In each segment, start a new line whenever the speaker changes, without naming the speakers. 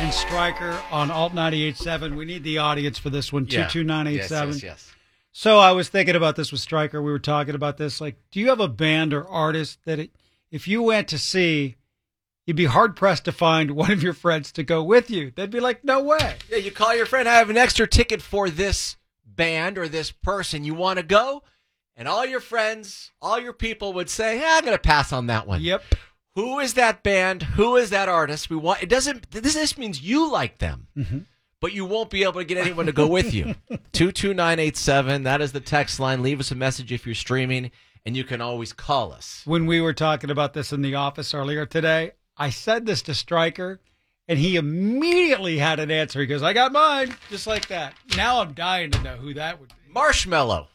and Stryker on Alt 98.7. We need the audience for this one, 22987.
Yes.
So I was thinking about this with Stryker. We were talking about this. Like, do you have a band or artist that if you went to see, you'd be hard-pressed to find one of your friends to go with you? They'd be like, no way.
Yeah, you call your friend, I have an extra ticket for this band or this person. You want to go? And all your friends, all your people would say, I'm going to pass on that one.
Yep.
Who is that band? Who is that artist? This means you like them.
Mm-hmm.
But you won't be able to get anyone to go with you. 22987, that is the text line. Leave us a message if you're streaming, and you can always call us.
When we were talking about this in the office earlier today, I said this to Stryker, and he immediately had an answer. He goes, I got mine, just like that. Now I'm dying to know who that would be.
Marshmello.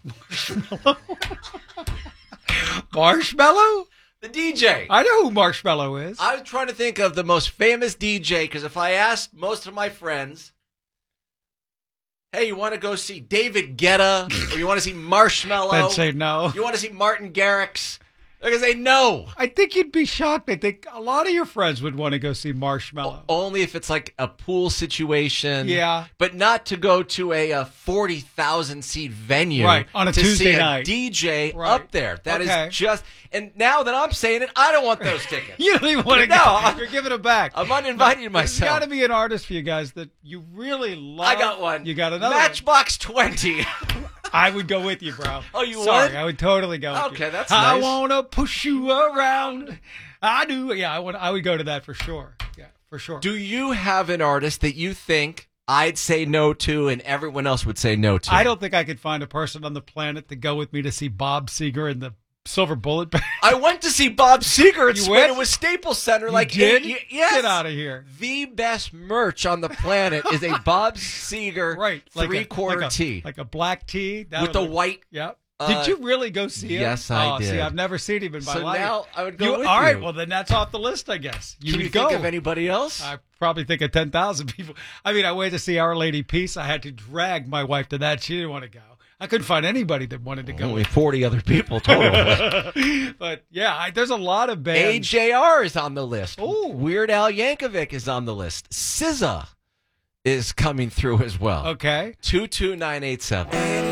Marshmello?
The DJ.
I know who Marshmello is.
I was trying to think of the most famous DJ, because if I asked most of my friends, hey, you want to go see David Guetta, or you want to see Marshmello?
I'd say no.
You want to see Martin Garrix? They're going to say no.
I think you'd be shocked. I think a lot of your friends would want to go see Marshmello.
Only if it's like a pool situation.
Yeah.
But not to go to a 40,000-seat venue.
Right, on a
to
Tuesday
see
night.
A DJ
Right.
up there. That
Okay.
is just... And now that I'm saying it, I don't want those tickets.
You don't even want to
No,
go. You're giving it back.
I'm uninviting
There's
myself.
got to be an artist for you guys that you really love.
I got one.
You got another
Matchbox 20.
one. I would go with you, bro.
Oh, you
Sorry,
would?
I would totally go with you.
Okay, that's
I
nice.
want to push you around. I do. Yeah, I would go to that for sure. Yeah, for sure.
Do you have an artist that you think I'd say no to and everyone else would say no to?
I don't think I could find a person on the planet to go with me to see Bob Seger in the Silver Bullet Band.
I went to see Bob Seger
You
when
went?
it was Staples Center.
You
Like,
did?
Yes.
Get out of here.
The best merch on the planet is a Bob Seger
Right.
three-quarter tee.
Like a black tee. That
With the
would-
white.
Yep. Did you really go see him?
Yes, I
See,
did.
I've never seen him in my
So
life.
now I would go with
All right,
you.
well, then that's off the list, I guess.
Can you
would go.
think of anybody else?
I probably think of 10,000 people. I mean, I went to see Our Lady Peace. I had to drag my wife to that. She didn't want to go. I couldn't find anybody that wanted to go.
Only 40 other people total.
But, yeah, there's a lot of bands.
AJR is on the list.
Ooh.
Weird Al Yankovic is on the list. SZA is coming through as well.
Okay.
22987.